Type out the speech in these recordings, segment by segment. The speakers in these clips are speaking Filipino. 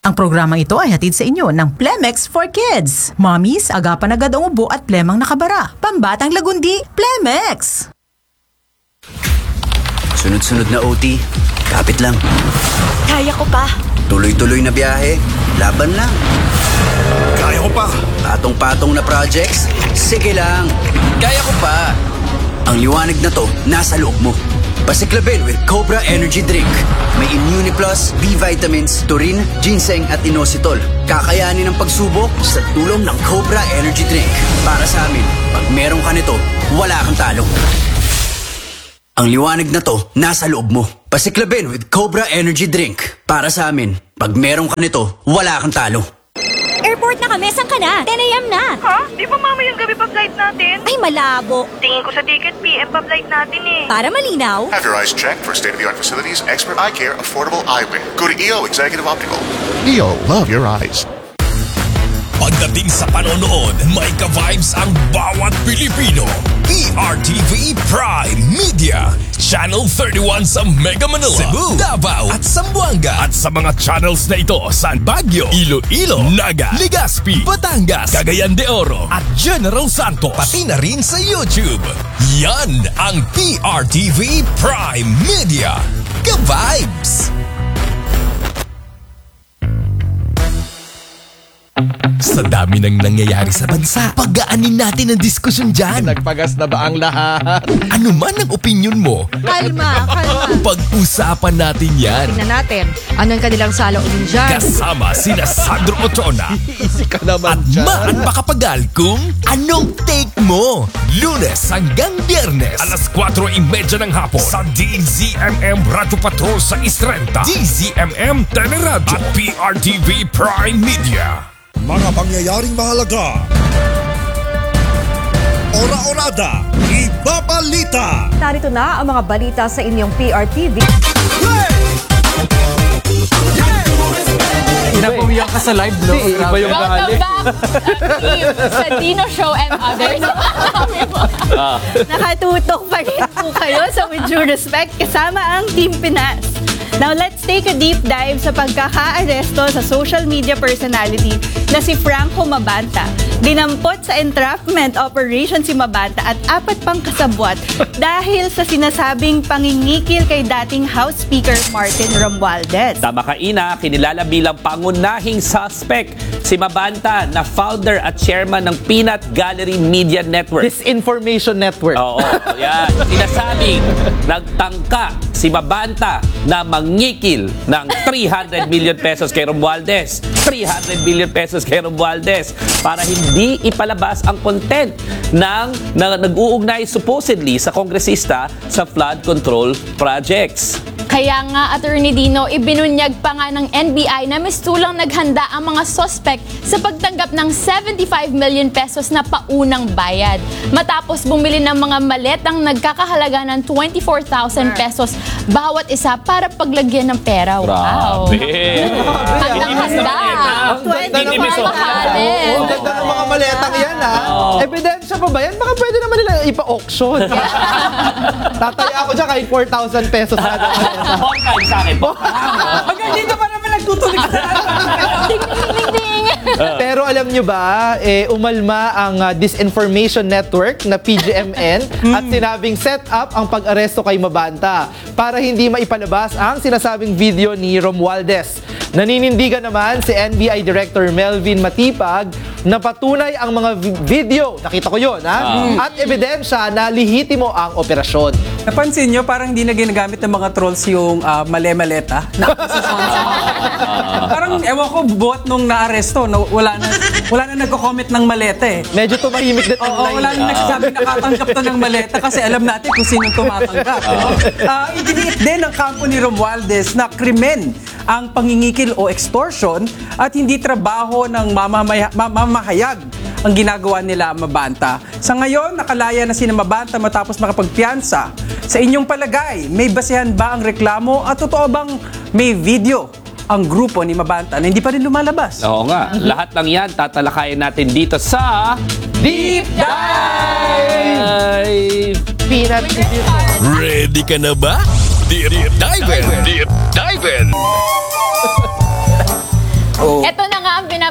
Ang programang ito ay hatid sa inyo ng Plemex for Kids. Mommies, agapan agad ang ubo at plemang nakabara. Pambatang lagundi, Plemex! Sunod-sunod na OT, kapit lang. Kaya ko pa. Tuloy-tuloy na biyahe, laban lang. Kaya ko pa. Patong-patong na projects, sige lang. Kaya ko pa. Ang liwanag na to, nasa loob mo. Pasiklabin with Cobra Energy Drink. May Immune Plus, B vitamins, taurine, ginseng at inositol. Kakayanin ang pagsubok sa tulong ng Cobra Energy Drink. Para sa amin, pag meron ka nito, wala kang talo. Ang liwanag na to, nasa loob mo. Pasiklabin with Cobra Energy Drink. Para sa amin, pag meron ka nito, wala kang talo. Airport na kami. Saan ka na? 10 a.m. na. Ha? Di ba mamayang gabi pa flight natin? Ay, malabo. Tingin ko sa ticket, PM pa flight natin eh. Para malinaw. Have your eyes checked for state-of-the-art facilities, expert eye care, affordable eyewear. Go to EO Executive Optical. EO, love your eyes. Pagdating sa panonood, may ka-vibes ang bawat Pilipino. PRTV Prime Media, Channel 31 sa Mega Manila, Cebu, Davao at Zamboanga. At sa mga channels na ito sa Baguio, Iloilo, Naga, Legazpi, Batangas, Cagayan de Oro at General Santos. Pati na rin sa YouTube. Yan ang PRTV Prime Media. Ka-vibes! Sa dami ng nangyayari sa bansa, pagaanin natin ang diskusyon dyan. Nagpagas na ba ang lahat? Ano man ang opinion mo, Kalma. pag-usapan natin yan. Tingnan natin, anong kanilang saloobin dyan? Kasama sina Sandro Otrona Easy ka naman at dyan. Maan Makapagal kung anong take mo. Lunes hanggang Biyernes, alas 4:30 ng hapon sa DZMM Radyo Patrol sa Istrenta, DZMM Teleradyo at PRTV Prime Media. Mga pangyayaring mahalaga. Ora-orada, ibabalita. Narito na ang mga balita sa inyong PRTV. Pinapawiyak ka sa live, no? Iba yung Welcome back sa Dino Show and others. Nakatutok pa rin po kayo sa With Due Respect kasama ang Team Pinas. Now, let's take a deep dive sa pagkaka-aresto sa social media personality na si Franco Mabanta. Dinampot sa entrapment operation si Mabanta at 4 pang kasabwat dahil sa sinasabing pangingikil kay dating House Speaker Martin Romualdez. Tama ka, Ina, kinilala bilang pangunahing suspect si Mabanta na founder at chairman ng Peanut Gallery Media Network. Disinformation Network. Oo, yan. Sinasabing nagtangka si Mabanta na mangikil ng 300 million pesos kay Romualdez. 300 million pesos kay Romualdez para hindi ipalabas ang content ng na nag-uugnay supposedly sa kongresista sa flood control projects. Kaya nga, Attorney Dino, ibinunyag pa nga ng NBI na mistulang naghanda ang mga suspect sa pagtanggap ng 75 million pesos na paunang bayad. Matapos bumili ng mga maletang nagkakahalaga ng 24,000 pesos bawat isa para paglagyan ng pera. Wow! Handang-handa! Ang ganda ng mga Mahalin. Ang ganda ng mga maletang yan, ha? Ebidensya pa ba yan? Baka pwede naman nila ipa-auction. Tataya ako dyan kahit 4,000 pesos na maleta. All time sa akin. Hanggang dito pa naman nagtutulig sa Ding, ding, ding, ding. Pero alam nyo ba, umalma ang Disinformation Network na PGMN at sinabing set up ang pag-aresto kay Mabanta para hindi maipalabas ang sinasabing video ni Romualdez. Naninindigan naman si NBI Director Melvin Matipag na patunay ang mga video, nakita ko yun, at ebidensya na lihitimo ang operasyon. Napansin nyo, parang hindi na ginagamit ng mga trolls yung male-maleta. Parang, ewan ko, buhat nung naaresto, wala na nagko-comment ng maleta eh. Medyo tumahimik din online. Wala na nagsasabi nakatanggap to ng maleta kasi alam natin kung sinong tumatanggap. Idiniit din ng kampo ni Romualdez na krimen ang pangingikil o extortion at hindi trabaho ng mamamahayag ang ginagawa nila Mabanta. Sa ngayon, nakalaya na si Mabanta matapos makapagpiyansa. Sa inyong palagay, may basehan ba ang reklamo at totoo bang may video ang grupo ni Mabanta na hindi pa rin lumalabas? Oo nga. Lahat ng yan tatalakayin natin dito sa Deep Dive! Peanut Ready ka na ba? Deep Dive! Deep Dive!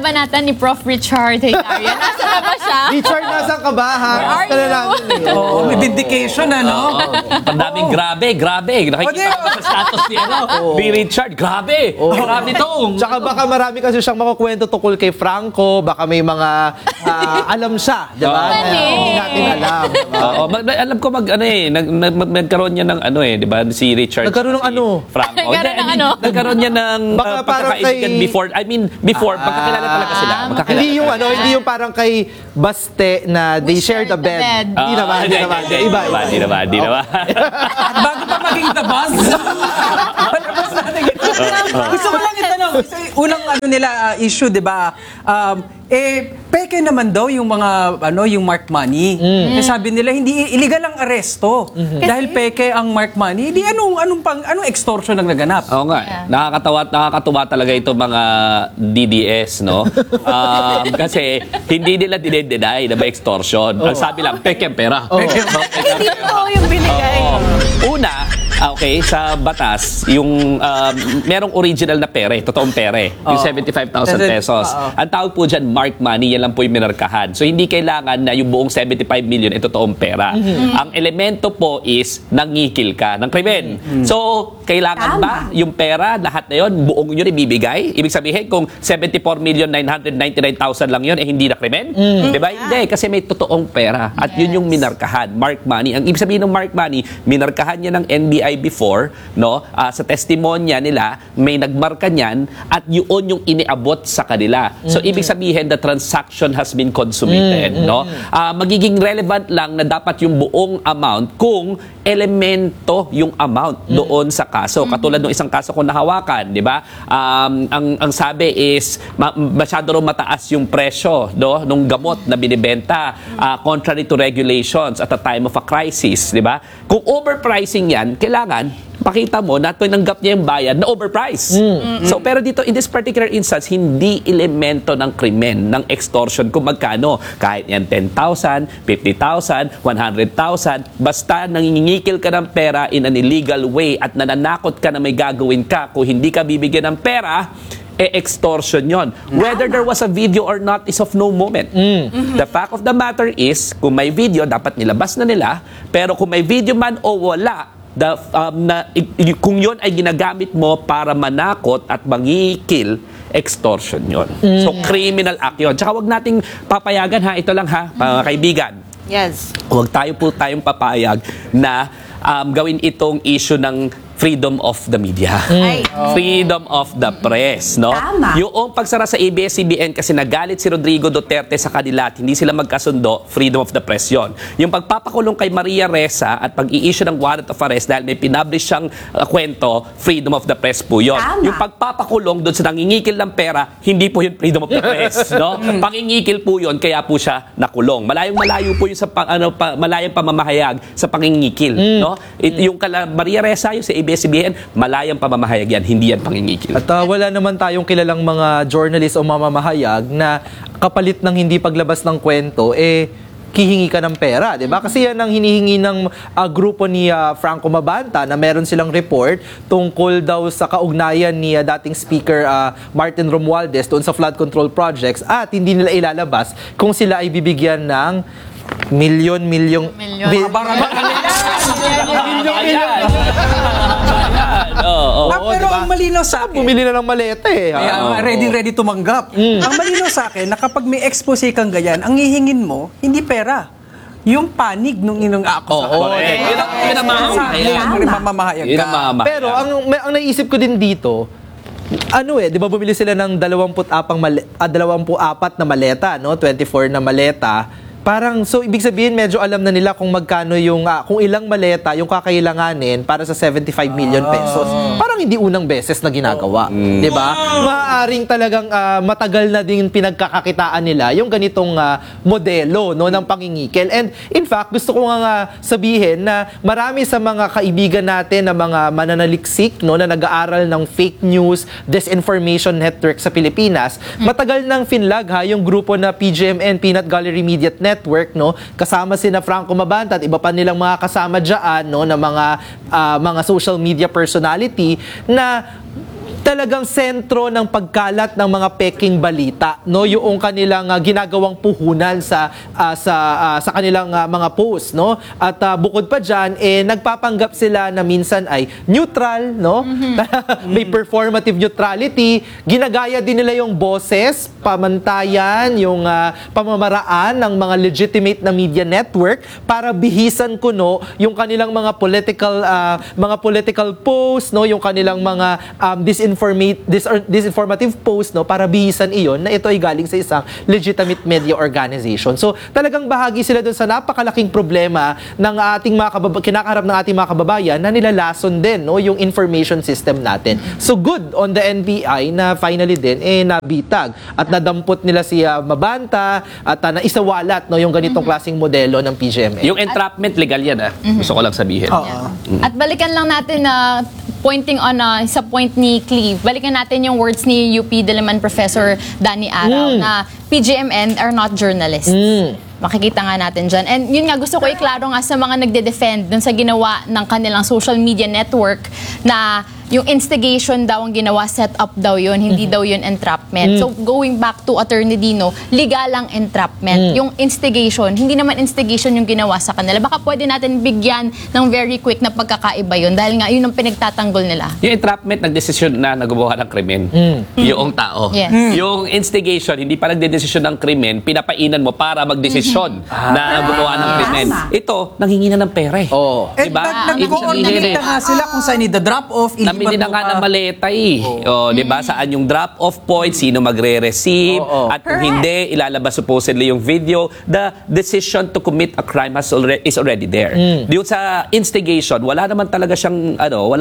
Labanatan ni Prof. Richard Heytaria. Nasa na ba siya? Richard, nasan ka ba, ha? Where are Gusto na you? namin, eh. Oo, may vindication, ano? Ang daming grabe. Nakikita ko sa status ni ni Richard. Grabe. Grabe to. Tsaka baka marami kasi siyang makukwento tungkol kay Franco, baka may mga alam siya, di ba? Na hindi natin alam. Diba? Oo, alam ko nagkaroon niya ng di ba? Si Richard. Nagkaroon ng ano? Franco. Nagkaroon ng ano? Nagkaroon niya ng Baka parang pagkakaibigan kay- before, magkakilala talaga sila. Magkakilala. Hindi yung parang kay Baste na they shared a bed. Hindi naman. Iba. Hindi naman. At bago pa maging the buzz, palabas natin ito. Gusto ko lang itanong, unang issue, di ba? Peke naman daw yung mga, yung mark money. Sabi nila, hindi illegal ang aresto. Dahil peke ang mark money, di anong extortion ang naganap? Oo nga. Nakakatuwa talaga ito mga DDS, no? Kasi hindi nila dinedeny na may extortion. Ang sabi lang, peke ang pera. Hindi totoo yung binigay. Una, sa batas, yung merong original na pere, totoong pere, yung 75,000 pesos. Ang tawag po dyan, mark money, yan lang po yung minarkahan. So, hindi kailangan na yung buong 75 million ay totoong pera. Ang elemento po is nangikil ka ng krimen. So, kailangan ba yung pera, lahat na yun, buong yun ibibigay? Ibig sabihin, kung 74,999,000 lang yun, hindi na krimen? Diba? Hindi, kasi may totoong pera. At yun yung minarkahan, mark money. Ang ibig sabihin ng mark money, minarkahan niya ng NBI before, no? Sa testimonya nila, may nagmarka niyan at yun yung iniabot sa kanila. So, ibig sabihin, the transaction has been consummated, no? Magiging relevant lang na dapat yung buong amount kung elemento yung amount doon sa kaso. Katulad ng isang kaso kung nahawakan, di ba? Ang sabi is, masyado rin mataas yung presyo, no? Nung gamot na binibenta, contrary to regulations at a time of a crisis, di ba? Kung overpricing yan, kailangan pakita mo na tinanggap niya yung bayad na overprice. So, pero dito, in this particular instance, hindi elemento ng krimen, ng extortion kung magkano. Kahit yan 10,000, 50,000, 100,000, basta nangingikil ka ng pera in an illegal way at nananakot ka na may gagawin ka, kung hindi ka bibigyan ng pera, extortion yon. Whether there was a video or not is of no moment. The fact of the matter is, kung may video, dapat nilabas na nila, pero kung may video man o wala, kung yon ay ginagamit mo para manakot at mangikil, extortion yon. So, criminal act yun. Tsaka wag nating papayagan, ito lang mga kaibigan. Yes. Huwag tayong papayag na gawin itong issue ng freedom of the media. Freedom of the press, no? Tama. Yung pagsara sa ABS-CBN kasi nagalit si Rodrigo Duterte sa kanila at hindi sila magkasundo, freedom of the press yon. Yung pagpapakulong kay Maria Ressa at pag-i-issue ng warrant of arrest dahil may pinablish siyang kwento, freedom of the press po yon. Tama. Yung pagpapakulong doon sa nangingikil ng pera, hindi po yun freedom of the press, no? Pangingikil po yun, kaya po siya nakulong. Malayong-malayo po yun sa malayang pamamahayag sa pangingikil, no? Yung Maria Ressa, yung sa ABS-CBN, malayang pamamahayag yan, hindi yan pangingikil. At wala naman tayong kilalang mga journalist o mamamahayag na kapalit ng hindi paglabas ng kwento, hihingi ka ng pera, di ba? Kasi yan ang hinihingi ng grupo ni Franco Mabanta na meron silang report tungkol daw sa kaugnayan ni dating Speaker Martin Romualdez doon sa flood control projects at hindi nila ilalabas kung sila ay bibigyan ng milyon. Pero ang malinaw sa akin, bumili na ng maleta ready tumanggap. Ang malinaw sa akin, na kapag may expose kang ganyan, ang hihingin mo, hindi pera. Yung panig nung inong ako sa correct. Yun ang mamamahayag. Pero ang naisip ko din dito, di ba bumili sila ng 24 na maleta, no? 24 na maleta. Parang, so ibig sabihin, medyo alam na nila kung magkano yung, kung ilang maleta yung kakailanganin para sa 75 million pesos. Parang hindi unang beses na ginagawa. Di ba? Maaaring talagang matagal na din pinagkakakitaan nila yung ganitong modelo, no, ng pangingikil. And in fact, gusto ko nga sabihin na marami sa mga kaibigan natin na mga mananaliksik, no, na nag-aaral ng fake news, disinformation network sa Pilipinas, matagal nang finlag yung grupo na PGMN, Peanut Gallery Media Network, no, kasama sina Franco Mabanta at iba pa nilang mga kasama diyan, no, na mga social media personality na talagang sentro ng pagkalat ng mga peking balita, no, yung kanilang ginagawang puhunan sa kanilang mga post, no, at bukod pa diyan nagpapanggap sila na minsan ay neutral, no, may performative neutrality, ginagaya din nila yung boses, pamantayan, yung pamamaraan ng mga legitimate na media network para bihisan kuno yung kanilang mga political posts, no, yung kanilang mga disinformative post, no, para bihisan iyon na ito ay galing sa isang legitimate media organization. So, talagang bahagi sila dun sa napakalaking problema ng ating kinakaharap ng ating mga kababayan na nilalason din, no, yung information system natin. So, good on the NBI na finally din nabitag at nadampot nila si Mabanta at naisawalat, no, yung ganitong klaseng modelo ng PGMA. Yung entrapment legal yan, gusto ko lang sabihin. At balikan lang natin pointing on sa point ni Cleve, balikan natin yung words ni UP Diliman Professor Danny Araw na PGMN are not journalists. Makikita nga natin dyan. And yun nga, gusto ko iklaro nga sa mga nagde-defend dun sa ginawa ng kanilang social media network na yung instigation daw ang ginawa, set up daw yun, hindi daw yun entrapment. So, going back to Attorney Dino, legal ang entrapment. Yung instigation, hindi naman instigation yung ginawa sa kanila. Baka pwede natin bigyan ng very quick na pagkakaiba yun dahil nga yun ang pinagtatanggol nila. Yung entrapment, nagdesisyon na nagawa ng krimen. Yung tao. Yes. Yung instigation, hindi pa nagdedesisyon ng krimen, pinapainan mo para magdesisyon na gumawa ng krimen. Ito, nanghinginan ng pera eh. Diba? Nag-coordinate na nga sila kung saan i-drop off, namili na nga ng maleta eh. Diba? Saan yung drop-off point, sino magre-receive, at kung hindi, ilalabas supposedly yung video. The decision to commit a crime is already there. Diyon sa instigation, wala naman talaga siyang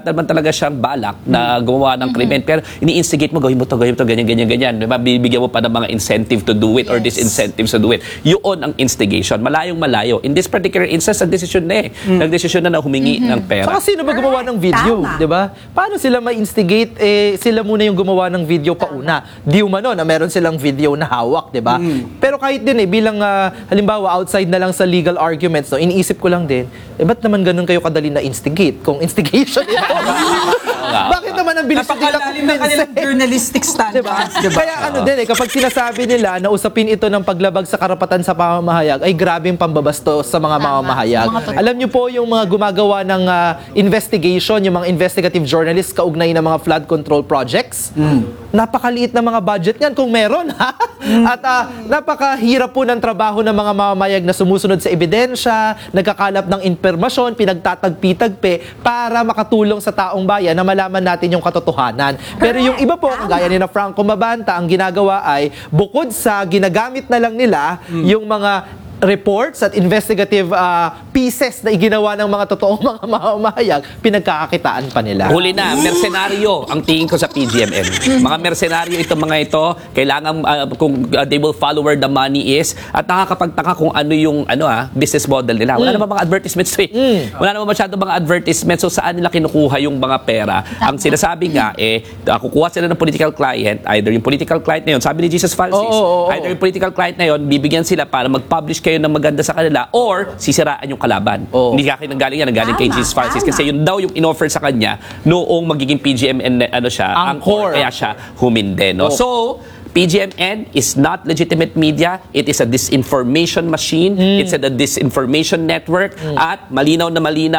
balak na gumawa ng krimen. Pero ini-instigate mo, gawin mo to, ganyan. Diba? Bibigyan mo pa ng mga incentive to do it or disincentives to do it. Yun ang instigation. Malayong-malayo. In this particular instance, nagdesisyon na Nagdesisyon na humingi ng pera. Saka sino ba gumawa ng video? Diba? Paano sila ma-instigate? Sila muna yung gumawa ng video pauna. Di umano na meron silang video na hawak, di ba? Pero kahit din bilang halimbawa outside na lang sa legal arguments, no, iniisip ko lang din, ba't naman ganun kayo kadali na instigate? Kung instigation ito. Bakit naman ang bilis nila napakalalim na kanilang journalistic standards, diba? Kaya kapag sinasabi nila na usapin ito ng paglabag sa karapatan sa pamamahayag, ay grabing pambabastos sa mga mamamahayag. Alam niyo po yung mga gumagawa ng investigation, yung mga investigative journalists kaugnay ng mga flood control projects. Napakaliit na mga budget niyan kung meron, ha? At napakahirap po ng trabaho ng mga mamamayag na sumusunod sa ebidensya, nagkakalap ng impormasyon, pinagtatagpi-tagpi para makatulong sa taong bayan na malaman natin yung katotohanan. Pero yung iba po, gaya ni na Franco Mabanta, ang ginagawa ay bukod sa ginagamit na lang nila yung mga reports at investigative pieces na iginawa ng mga totoong mga mamamahayag, pinagkakakitaan pa nila. Huli na, mersenaryo ang tingin ko sa PGMN. Mga mersenaryo itong mga ito, kailangan kung they will follow where the money is, at nakakapagtaka kung ano yung business model nila. Wala naman mga advertisements Wala naman masyado mga advertisements, so saan nila kinukuha yung mga pera. Ang sinasabi nga kukuha sila ng political client, either yung political client na yun, sabi ni Jesus Falsis, either yung political client na yun, bibigyan sila para mag-publish kayo ng maganda sa kanila or sisiraan yung kalaban. Hindi ka nanggaling yan, nanggaling kay Jesus Francis kasi yun daw yung in-offer sa kanya noong magiging PGMN angkor, kaya siya huminde. No? So, PGMN is not legitimate media. It is a disinformation machine. It's a disinformation network at malinaw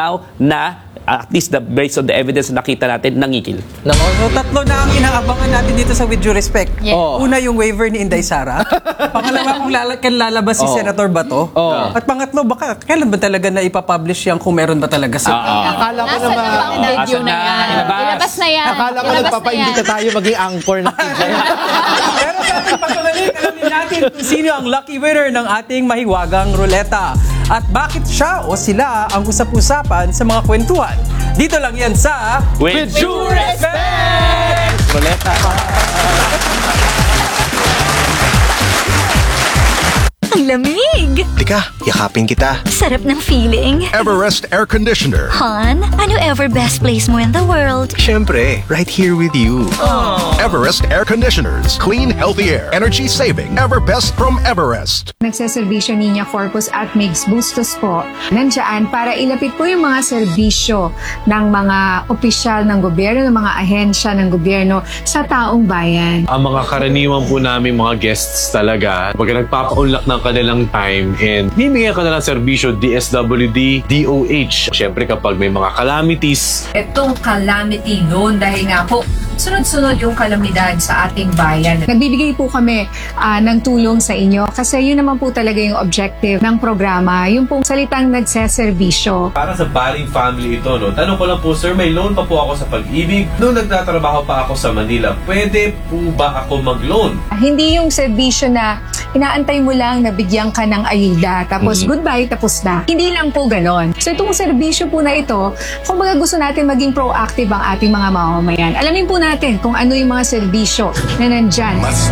na at least based on the evidence na nakita natin, nangikil. So, tatlo na ang inaabangan natin dito sa With Due Respect. Una, yung waiver ni Inday Sara. Pangalawa, kung lalabas si Senator Bato. At pangatlo, baka kailan ba talaga na ipapublish yan kung meron ba talaga sa... Akala ko Nasa na bang video na yan? Ilabas na yan. Akala ko nagpapaimbita tayo maging anchor na PGMN. Pero sa ating pagkabalik, alamin natin kung sino ang lucky winner ng ating mahiwagang ruleta. At bakit siya o sila ang usap-usapan sa mga kwentuhan. Dito lang yan sa With Due Respect! Ruleta. Ang lamig! Tika, yakapin kita. Sarap ng feeling. Everest Air Conditioner. Han, ano ever best place mo in the world? Siyempre, right here with you. Everest Air Conditioners. Clean, healthy air. Energy saving. Everbest from Everest. Nagseserbisyo Niña Corpus at Migs Bustos po. Nandiyan para ilapit po yung mga serbisyo ng mga opisyal ng gobyerno, ng mga ahensya ng gobyerno sa taong bayan. Ang mga karaniwan po namin mga guests talaga, pag nagpapaunlak ng kanilang time and bibigyan ka na ng serbisyo DSWD, DOH. Siyempre kapag may mga calamities. Itong calamity loan dahil nga po sunod-sunod yung kalamidad sa ating bayan. Nagbibigay po kami ng tulong sa inyo kasi yun naman po talaga yung objective ng programa, yung pong salitang nagseserbisyo. Para sa Baring family ito, no? Tanong ko lang po, sir, may loan pa po ako sa Pag-ibig. Noong nagtatrabaho pa ako sa Manila, pwede po ba ako mag-loan? Hindi yung serbisyo na inaantay mo lang na bigyan ka ng ayuda, tapos goodbye, tapos na. Hindi lang po ganon. So itong serbisyo po na ito, kung baga gusto natin maging proactive ang ating mga mamamayan, alamin po natin kung ano yung mga serbisyo na nandyan.